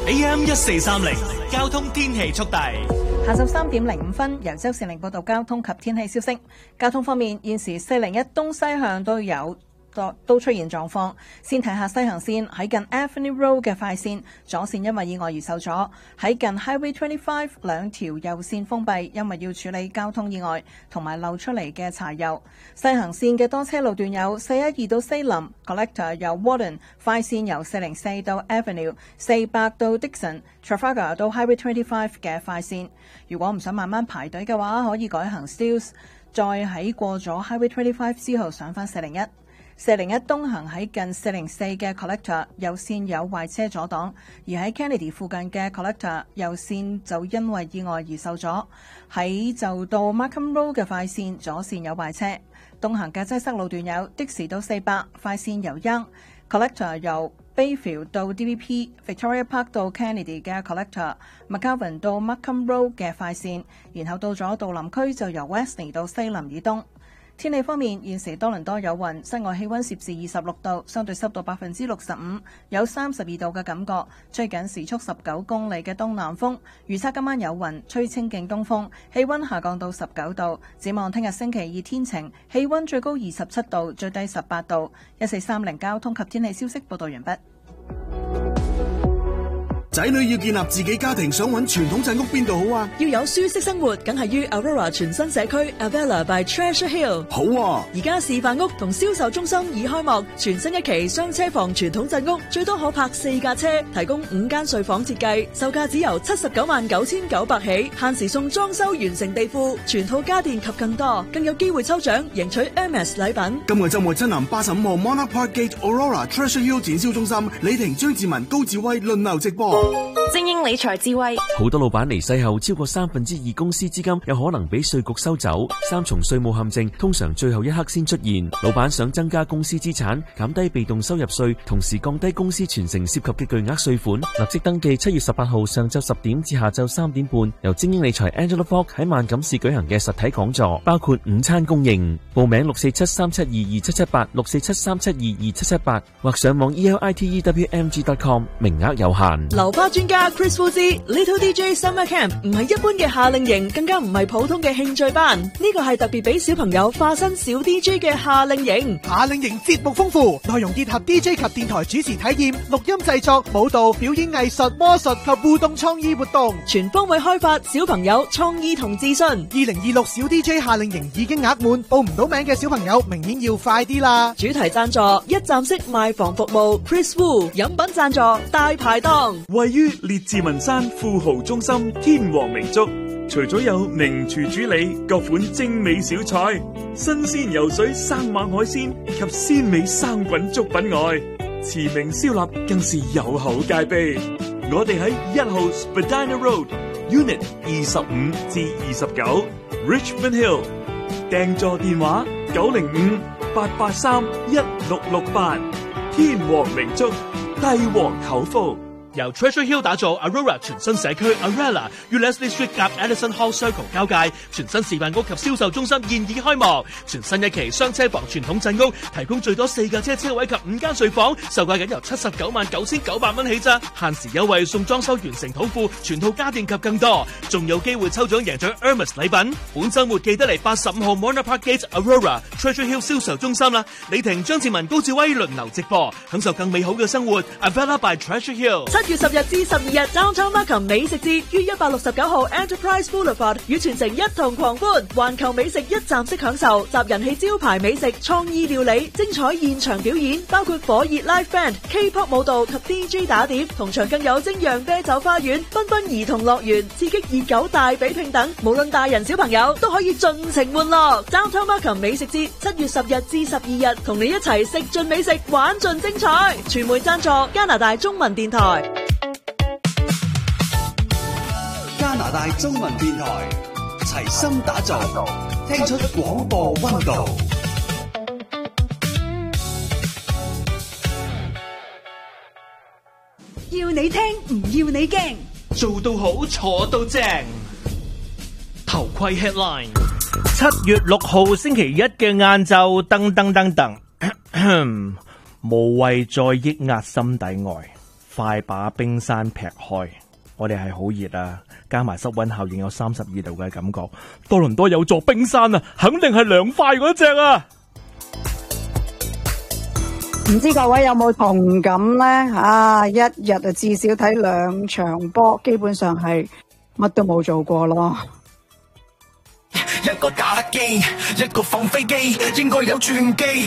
AM1430交通天氣速遞。 下晝3點05分，由周善玲報道交通及天氣消息。交通方面，現時401東西向都出現狀況。先睇下西行線喺近 Avenue Road 嘅快線，左線因為意外而受阻；喺近 Highway 25兩條右線封閉，因為要處理交通意外同埋漏出嚟嘅柴油。西行線嘅多車路段有412到西林 Collector 由 Warden， 快線由404到 Avenue， 400到 Dixon，Trafalgar 到 Highway 25嘅快線。如果唔想慢慢排隊嘅話，可以改行 Steeles， 再喺過咗 Highway 25之後上返401。401東行喺近404嘅 Collector 右線有壞車阻擋，而喺 Kennedy 附近嘅 Collector 右線就因為意外而受阻。喺就到 Markham Road 嘅快線左線有壞車。東行嘅擠塞路段有的士到400，快線由 Young Collector 由 Bayfield 到 DVP，Victoria Park 到 Kennedy 嘅 Collector，McGowan 到 Markham Road 嘅快線，然後到咗杜林區就由 Wesley 到西林以東。天氣方面，現時多倫多有雲，室外氣溫攝氏26度，相對濕度65%，有32度嘅感覺，吹緊時速19公里嘅東南風。預測今晚有雲，吹清勁東風，氣溫下降到19度。展望聽日星期二天晴，氣溫最高27度，最低18度。1430交通及天氣消息報道完畢。 仔女要建立自己家庭，想揾傳統鎮屋邊度好啊？ 要有舒適生活，梗係於 Aurora 全新社區 Avella by Treasure Hill。 好啊！ 而家示範屋同銷售中心已開幕，全新一期雙車房傳統鎮屋，最多可泊4架車，提供5間睡房設計，售價只由799900起，限時送裝修完成地庫、全套家電及更多，更有機會抽獎贏取 Hermes 禮品。 今個週末親臨85號 Monarch Park Gate Aurora Treasure Hill 展銷中心，李婷、張志文、高志威輪流直播。 精英理財智慧， 好多老闆離世後，超過2/3公司資金有可能俾稅局收走。3重稅務陷阱通常最後一刻先出現。老闆想增加公司資產，減低被動收入稅，同時降低公司傳承涉及嘅巨額稅款，立即登記7月18號上晝10點至下晝3點半，由精英理財 Angela Fogg 喺萬錦市舉行嘅實體講座，包括午餐供應。報名647-372-2778 647-372-2778或上網 elitewmg.com， 名額有限。 流花專家 Chris Woodsy Little DJ Summer Camp 唔係一般嘅夏令營，更加唔係普通嘅興趣班，呢個係特別俾小朋友化身小 DJ 嘅夏令營。 夏令營節目豐富，內容結合 DJ 及電台主持體驗、錄音製作、舞蹈、表演藝術、魔術及互動創意活動， 全方位開發小朋友創意同自信。 2026小 DJ 夏令營已經額滿，報唔到名嘅小朋友明顯要快啲啦。 主題贊助一站式賣房服務 Chris Wu， 飲品贊助大排檔， 位於列治文山富豪中心天王名粥，除咗有名廚主理各款精美小菜、新鮮游水生猛海鮮及鮮美生滾粥品外，馳名燒臘更是有口皆碑。我哋喺1號 Spadina Road Unit 25至29 Richmond Hill， 訂座電話905-883-1668。天王名粥，帝王口福。 由 Treasure Hill 打造 Aurora 全新社區 Arella 與 Leslie Street 夾 Edison Hall Circle 交界，全新示範屋及銷售中心現已開幕。全新一期雙車房傳統鎮屋，提供最多4架車車位及5間睡房，售價僅由799900蚊起咋，限時優惠送裝修完成土庫、全套家電及更多，仲有機會抽獎贏取 Hermes 禮品。本週末記得嚟85號 Monarch Park Gate Aurora Treasure Hill 銷售中心啦！李婷、張志文、高志威輪流直播，享受更美好嘅生活。Avella by Treasure Hill。 7月10日至12日 Downtown Markham 美食節於169號 Enterprise Boulevard 與全城一同狂歡，環球美食一站式享受，集人氣招牌美食、創意料理、精彩現場表演，包括火熱 live band、K-pop 舞蹈及 DJ 打碟，同場更有精釀啤酒花園、繽紛兒童樂園、刺激熱狗大比拼等，無論大人小朋友都可以盡情玩樂。Downtown Markham 美食節7月10日至12日，同你一齊食盡美食，玩盡精彩。傳媒贊助加拿大中文電台。 加拿大中文電台齊心打造，聽出廣播溫度。 要你聽，唔要你驚， 做到好，坐到正。頭盔 headline。 7月6號星期一嘅晏晝，噔，無謂再抑壓心底愛。 快把冰山劈開。我哋係好熱啊，加埋濕溫效應有32度嘅感覺。多倫多有座冰山啊，肯定係涼快嗰隻啊！ 唔知各位有冇同感呢？一日啊至少睇2場波，基本上係乜都冇做過咯。 一個打機，一個放飛機，應該有傳機。